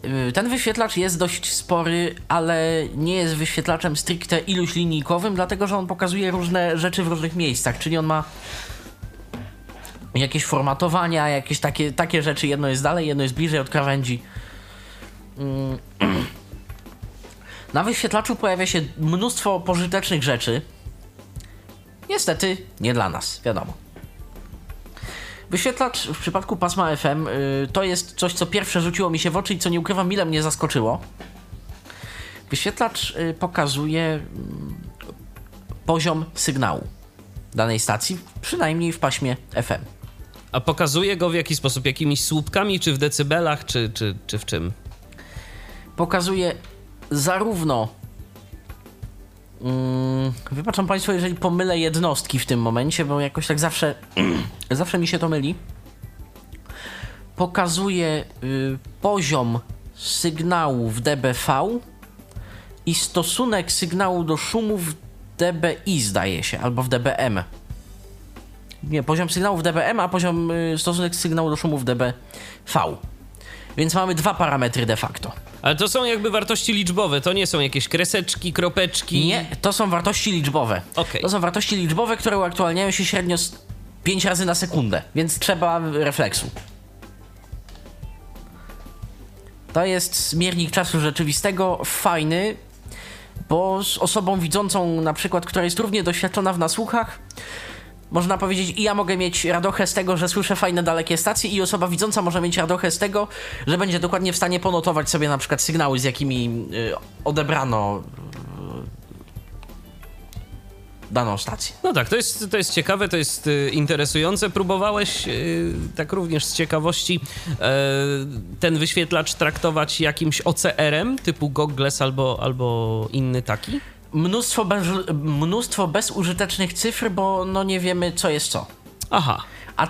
ten wyświetlacz jest dość spory, ale nie jest wyświetlaczem stricte iluś linijkowym, dlatego że on pokazuje różne rzeczy w różnych miejscach, czyli on ma jakieś formatowania, jakieś takie rzeczy, jedno jest dalej, jedno jest bliżej od krawędzi. Na wyświetlaczu pojawia się mnóstwo pożytecznych rzeczy. Niestety nie dla nas, wiadomo. Wyświetlacz w przypadku pasma FM to jest coś, co pierwsze rzuciło mi się w oczy i co nie ukrywam, mile mnie zaskoczyło. Wyświetlacz pokazuje poziom sygnału danej stacji, przynajmniej w paśmie FM. A pokazuje go w jaki sposób? Jakimiś słupkami, czy w decybelach, czy w czym? Pokazuje zarówno wybaczam Państwu, jeżeli pomylę jednostki w tym momencie, bo jakoś tak zawsze mi się to myli. Pokazuje poziom sygnału w dBV i stosunek sygnału do szumu w dBi, zdaje się, albo w dBm. Nie, poziom sygnału w dBm, a stosunek sygnału do szumu w dBV. Więc mamy dwa parametry de facto. Ale to są jakby wartości liczbowe, to nie są jakieś kreseczki, kropeczki? Nie, to są wartości liczbowe. Okay. To są wartości liczbowe, które uaktualniają się średnio 5 razy na sekundę, więc trzeba refleksu. To jest miernik czasu rzeczywistego, fajny, bo z osobą widzącą na przykład, która jest równie doświadczona w nasłuchach, można powiedzieć, i ja mogę mieć radochę z tego, że słyszę fajne, dalekie stacje, i osoba widząca może mieć radochę z tego, że będzie dokładnie w stanie ponotować sobie na przykład sygnały, z jakimi odebrano daną stację. No tak, to jest ciekawe, to jest interesujące. Próbowałeś tak również z ciekawości ten wyświetlacz traktować jakimś OCR-em typu Goggles albo inny taki? Mnóstwo bezużytecznych cyfr, bo no nie wiemy, co jest co. Aha. A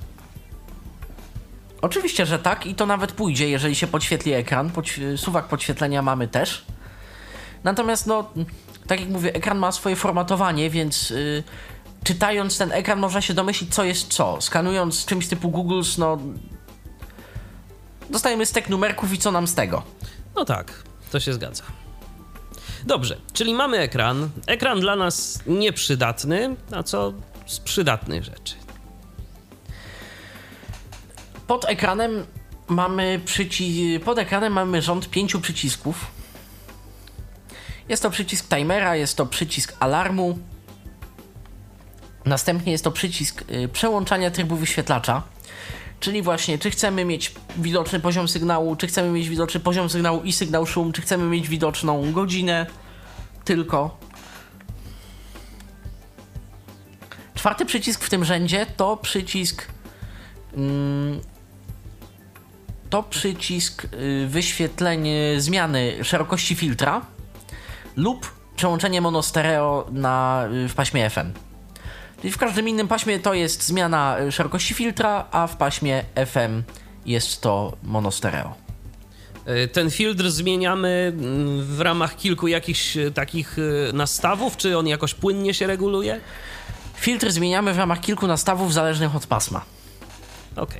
oczywiście, że tak, i to nawet pójdzie, jeżeli się podświetli ekran. Suwak podświetlenia mamy też. Natomiast no, tak jak mówię, ekran ma swoje formatowanie, więc czytając ten ekran można się domyślić, co jest co. Skanując czymś typu Googles, no dostajemy stek numerków i co nam z tego. No tak, to się zgadza. Dobrze, czyli mamy ekran. Ekran dla nas nieprzydatny, a co z przydatnych rzeczy? Pod ekranem mamy rząd 5 przycisków. Jest to przycisk timera, jest to przycisk alarmu. Następnie jest to przycisk przełączania trybu wyświetlacza. Czyli właśnie, czy chcemy mieć widoczny poziom sygnału, czy chcemy mieć widoczny poziom sygnału i sygnał szum, czy chcemy mieć widoczną godzinę tylko. Czwarty przycisk w tym rzędzie to przycisk wyświetlenie zmiany szerokości filtra lub przełączenie monostereo w paśmie FM. Czyli w każdym innym paśmie to jest zmiana szerokości filtra, a w paśmie FM jest to monostereo. Ten filtr zmieniamy w ramach kilku jakichś takich nastawów, czy on jakoś płynnie się reguluje? Filtr zmieniamy w ramach kilku nastawów zależnych od pasma. Okej.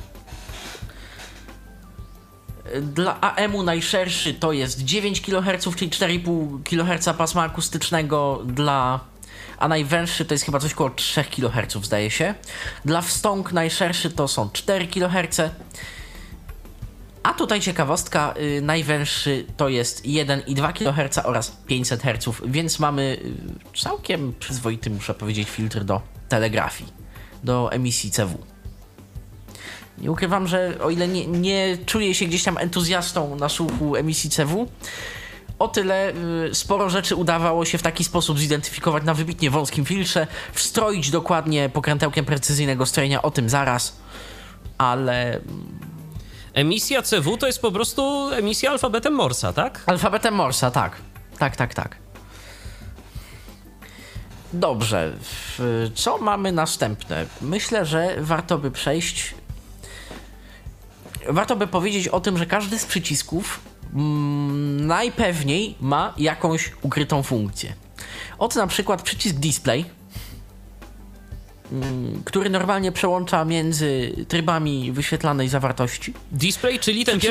Dla AM-u najszerszy to jest 9 kHz, czyli 4,5 kHz pasma akustycznego, a najwęższy to jest chyba coś koło 3 kHz, zdaje się. Dla wstąg najszerszy to są 4 kHz. A tutaj ciekawostka, najwęższy to jest 1,2 kHz oraz 500 Hz, więc mamy całkiem przyzwoity, muszę powiedzieć, filtr do telegrafii, do emisji CW. Nie ukrywam, że o ile nie czuję się gdzieś tam entuzjastą na słuchu emisji CW, o tyle sporo rzeczy udawało się w taki sposób zidentyfikować na wybitnie wąskim filtrze, wstroić dokładnie pokrętełkiem precyzyjnego strojenia, o tym zaraz, ale... Emisja CW to jest po prostu emisja alfabetem Morsa, tak? Alfabetem Morsa, tak. Tak. Dobrze, co mamy następne? Myślę, że warto by powiedzieć o tym, że każdy z przycisków najpewniej ma jakąś ukrytą funkcję. Oto na przykład przycisk display, który normalnie przełącza między trybami wyświetlanej zawartości. Display, czyli ten